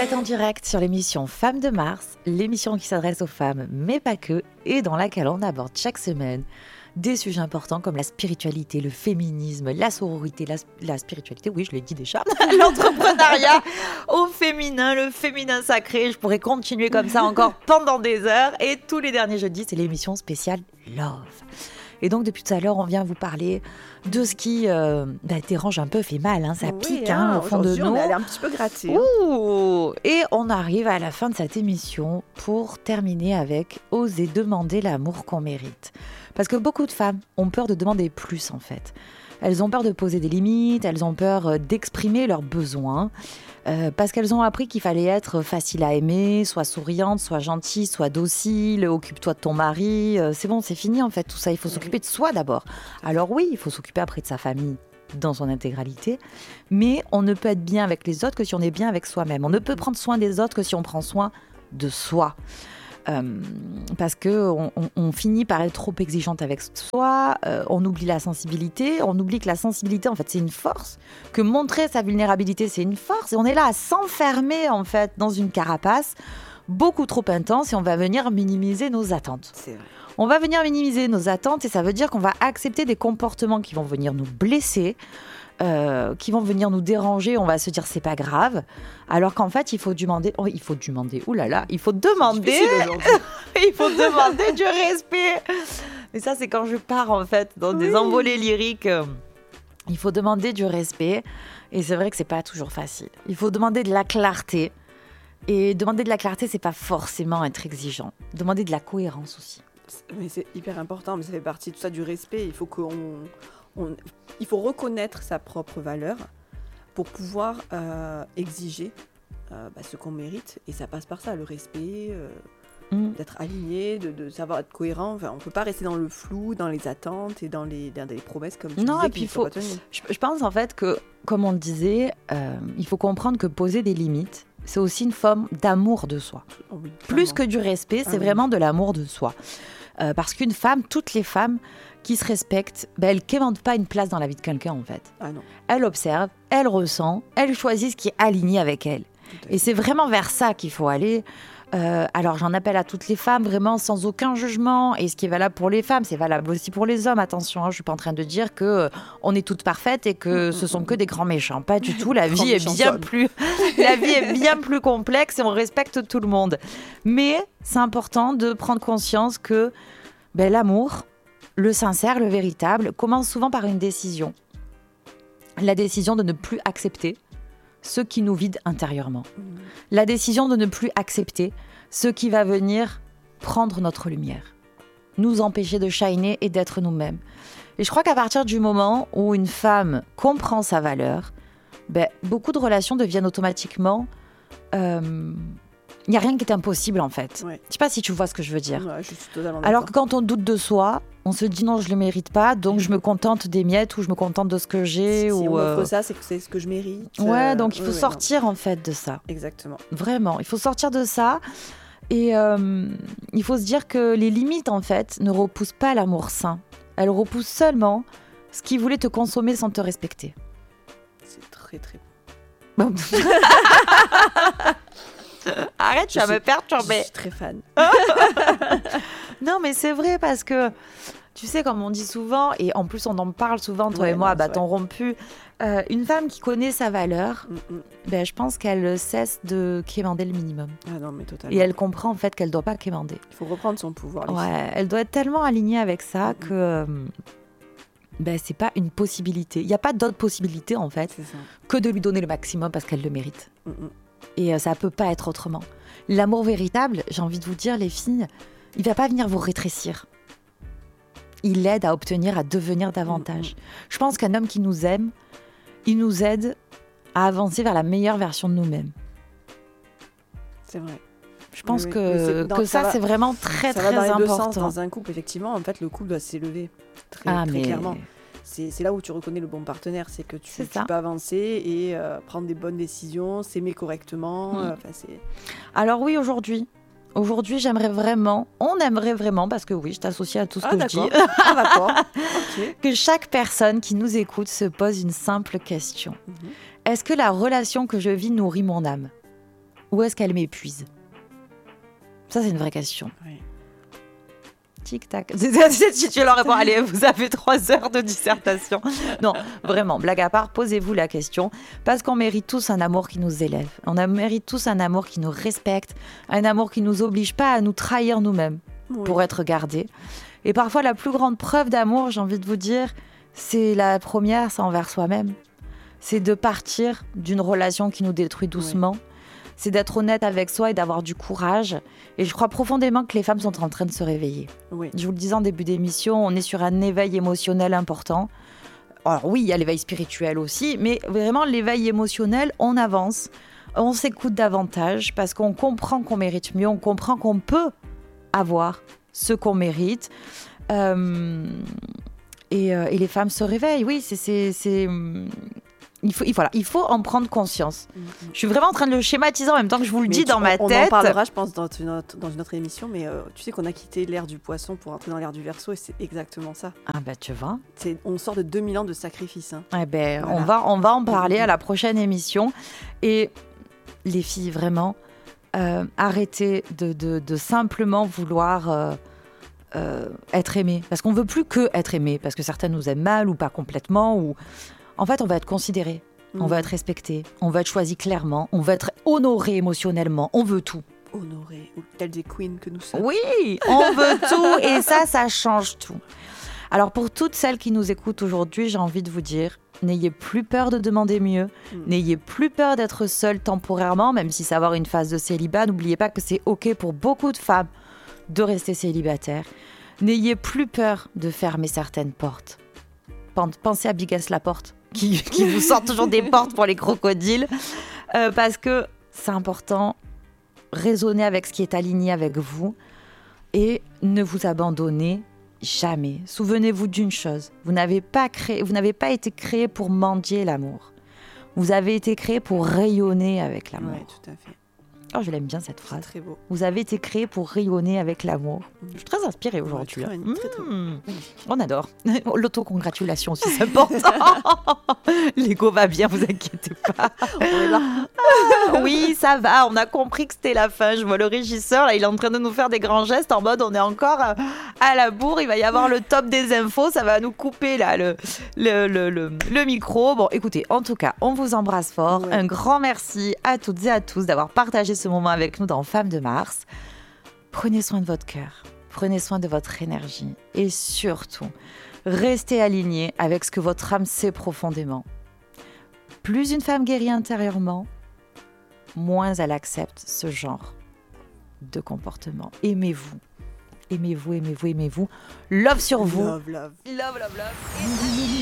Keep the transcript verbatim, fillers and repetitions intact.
êtes en direct sur l'émission Femmes de Mars, l'émission qui s'adresse aux femmes, mais pas que, et dans laquelle on aborde chaque semaine des sujets importants comme la spiritualité, le féminisme, la sororité, la, la spiritualité, oui, je l'ai dit déjà, l'entrepreneuriat au féminin, le féminin sacré. Je pourrais continuer comme ça encore pendant des heures. Et tous les derniers jeudis, c'est l'émission spéciale Love. Et donc, depuis tout à l'heure, on vient vous parler de ce qui euh, bah, dérange un peu, fait mal, hein, ça oui, pique hein, hein, au fond de nous. On est allé un petit peu gratter. Ouh, et on arrive à la fin de cette émission pour terminer avec « Oser demander l'amour qu'on mérite ». Parce que beaucoup de femmes ont peur de demander plus, en fait. Elles ont peur de poser des limites, elles ont peur d'exprimer leurs besoins, euh, parce qu'elles ont appris qu'il fallait être facile à aimer, soit souriante, soit gentille, soit docile, occupe-toi de ton mari. Euh, c'est bon, c'est fini en fait, tout ça. Il faut s'occuper de soi d'abord. Alors oui, il faut s'occuper après de sa famille dans son intégralité, mais on ne peut être bien avec les autres que si on est bien avec soi-même. On ne peut prendre soin des autres que si on prend soin de soi. Euh, parce qu'on on, on finit par être trop exigeante avec soi, euh, on oublie la sensibilité, on oublie que la sensibilité en fait c'est une force, que montrer sa vulnérabilité c'est une force, et on est là à s'enfermer en fait dans une carapace beaucoup trop intense et on va venir minimiser nos attentes. C'est vrai. On va venir minimiser nos attentes et ça veut dire qu'on va accepter des comportements qui vont venir nous blesser, Euh, qui vont venir nous déranger, on va se dire c'est pas grave, alors qu'en fait il faut demander, oh, il faut demander, oulala, il faut demander, il faut demander du respect. Mais ça c'est quand je pars en fait dans oui. des envolées lyriques. Il faut demander du respect et c'est vrai que c'est pas toujours facile. Il faut demander de la clarté et demander de la clarté c'est pas forcément être exigeant. Demander de la cohérence aussi. Mais c'est hyper important, mais ça fait partie de tout ça du respect. Il faut qu'on On, il faut reconnaître sa propre valeur pour pouvoir euh, exiger euh, bah, ce qu'on mérite. Et ça passe par ça, le respect, euh, mmh. d'être aligné, de, de savoir être cohérent. Enfin, on ne peut pas rester dans le flou, dans les attentes et dans les, dans les promesses comme tu non, disais. Et puis il faut, je, je pense en fait que, comme on le disait, euh, il faut comprendre que poser des limites, c'est aussi une forme d'amour de soi. Oh oui, Plus que du respect, c'est ah, vraiment oui. de l'amour de soi. Euh, parce qu'une femme, toutes les femmes qui se respectent, ben, elles ne quémandent pas une place dans la vie de quelqu'un en fait. Ah non. Elle observe, elle ressent, elle choisit ce qui est aligné avec elle. Et c'est vraiment vers ça qu'il faut aller. Euh, alors j'en appelle à toutes les femmes, vraiment sans aucun jugement. Et ce qui est valable pour les femmes, c'est valable aussi pour les hommes. Attention, hein, je ne suis pas en train de dire qu'on euh, est toutes parfaites et que ce sont que des grands méchants. Pas du tout, la vie est bien plus, la vie est bien plus complexe et on respecte tout le monde. Mais c'est important de prendre conscience que ben, l'amour, le sincère, le véritable, commence souvent par une décision. La décision de ne plus accepter ce qui nous vide intérieurement. Mmh. La décision de ne plus accepter ce qui va venir prendre notre lumière, nous empêcher de shiner et d'être nous-mêmes. Et je crois qu'à partir du moment où une femme comprend sa valeur, ben, beaucoup de relations deviennent automatiquement... Euh, il n'y a rien qui est impossible en fait. Ouais. Je ne sais pas si tu vois ce que je veux dire. Ouais, je suis totalement Alors que quand on doute de soi, on se dit non, je ne le mérite pas, donc je me contente des miettes ou je me contente de ce que j'ai. Si, ou si on euh... offre ça, c'est que c'est ce que je mérite. Ouais, donc il faut ouais, sortir ouais, en fait de ça. Exactement. Vraiment, il faut sortir de ça. Et euh, il faut se dire que les limites en fait ne repoussent pas l'amour sain. Elles repoussent seulement ce qui voulait te consommer sans te respecter. C'est très très bon. Arrête, tu vas me perturber. Je suis très fan. Non, mais c'est vrai parce que, tu sais, comme on dit souvent, et en plus on en parle souvent, toi ouais, et moi, à bâton rompu, euh, une femme qui connaît sa valeur, mm-hmm. ben, je pense qu'elle cesse de quémander le minimum. Ah non, mais totalement. Et elle comprend en fait qu'elle ne doit pas quémander. Il faut reprendre son pouvoir. Ouais, filles. Elle doit être tellement alignée avec ça mm-hmm. que... Euh, ben, c'est pas une possibilité. Il n'y a pas d'autre possibilité en fait que de lui donner le maximum parce qu'elle le mérite. Mm-hmm. Et euh, ça ne peut pas être autrement. L'amour véritable, j'ai envie de vous dire, les filles, il ne va pas venir vous rétrécir. Il aide à obtenir, à devenir davantage. Mmh. Je pense qu'un homme qui nous aime, il nous aide à avancer vers la meilleure version de nous-mêmes. C'est vrai. Je pense oui, que, oui. Dans, que ça, ça va, c'est vraiment très, ça très va dans les important. deux sens. Dans un couple, effectivement, en fait, le couple doit s'élever très, ah, très mais... clairement. C'est, c'est là où tu reconnais le bon partenaire, c'est que tu, c'est tu peux avancer et euh, prendre des bonnes décisions, s'aimer correctement. Mmh. Euh, c'est... Alors oui, aujourd'hui, aujourd'hui, j'aimerais vraiment, on aimerait vraiment, parce que oui, je t'associe à tout ce ah, que d'accord. je dis, ah, d'accord. Okay. que chaque personne qui nous écoute se pose une simple question. Mmh. Est-ce que la relation que je vis nourrit mon âme ? ou est-ce qu'elle m'épuise ? Ça, c'est une vraie question. Oui. Tic-tac. Si tu leur réponds, allez, vous avez trois heures de dissertation. Non, vraiment, blague à part, posez-vous la question. Parce qu'on mérite tous un amour qui nous élève. On a- mérite tous un amour qui nous respecte. Un amour qui ne nous oblige pas à nous trahir nous-mêmes Oui. pour être gardés. Et parfois, la plus grande preuve d'amour, j'ai envie de vous dire, c'est la première, c'est envers soi-même. C'est de partir d'une relation qui nous détruit doucement. Oui. C'est d'être honnête avec soi et d'avoir du courage. Et je crois profondément que les femmes sont en train de se réveiller. Oui. Je vous le disais en début d'émission, on est sur un éveil émotionnel important. Alors oui, il y a l'éveil spirituel aussi, mais vraiment l'éveil émotionnel, on avance, on s'écoute davantage parce qu'on comprend qu'on mérite mieux, on comprend qu'on peut avoir ce qu'on mérite. Euh, et, euh, et les femmes se réveillent, oui, c'est... c'est, c'est Il faut, il, voilà, il faut en prendre conscience. Mmh. Je suis vraiment en train de le schématiser en même temps que je vous le mais dis tu, dans on, ma on tête. On en parlera, je pense, dans une autre, dans une autre émission, mais euh, tu sais qu'on a quitté l'ère du poisson pour entrer dans l'ère du Verseau et c'est exactement ça. Ah bah tu vois. C'est, on sort de deux mille ans de sacrifice. Hein. Eh ben, voilà. on, va, on va en parler à la prochaine émission. Et les filles, vraiment, euh, arrêtez de, de, de simplement vouloir... Euh, euh, être aimées. Parce qu'on ne veut plus que être aimées, parce que certaines nous aiment mal ou pas complètement, ou... En fait, on va être considéré, mmh. on va être respecté, on va être choisi clairement, on va être honoré émotionnellement, on veut tout. Honoré, ou telles des queens que nous sommes. Oui, on veut tout et ça, ça change tout. Alors pour toutes celles qui nous écoutent aujourd'hui, j'ai envie de vous dire, n'ayez plus peur de demander mieux, mmh. n'ayez plus peur d'être seule temporairement, même si c'est avoir une phase de célibat. N'oubliez pas que c'est OK pour beaucoup de femmes de rester célibataires. N'ayez plus peur de fermer certaines portes. Pensez à Bigas Laporte. Qui, qui vous sort toujours des portes pour les crocodiles, euh, parce que c'est important, raisonnez avec ce qui est aligné avec vous et ne vous abandonnez jamais. Souvenez-vous d'une chose, vous n'avez pas créé, vous n'avez pas été créé pour mendier l'amour. Vous avez été créé pour rayonner avec l'amour. Oui, tout à fait. Oh, je l'aime bien cette phrase. C'est très beau. Vous avez été créé pour rayonner avec l'amour. Mmh. Je suis très inspirée aujourd'hui. Ouais, très, très, très, mmh. On adore. L'autocongratulation aussi, c'est important. L'ego va bien, vous inquiétez pas. On est là. Ah, oui, ça va. On a compris que c'était la fin. Je vois le régisseur, là, il est en train de nous faire des grands gestes en mode on est encore à, à la bourre. Il va y avoir le top des infos. Ça va nous couper là, le, le, le, le, le micro. Bon, écoutez, en tout cas, on vous embrasse fort. Ouais. Un grand merci à toutes et à tous d'avoir partagé ce moment avec nous dans Femmes de Mars. Prenez soin de votre cœur, prenez soin de votre énergie et surtout, restez alignés avec ce que votre âme sait profondément. Plus une femme guérit intérieurement, moins elle accepte ce genre de comportement. Aimez-vous, aimez-vous, aimez-vous, aimez-vous. Love sur vous. Love, love. Love, love, love.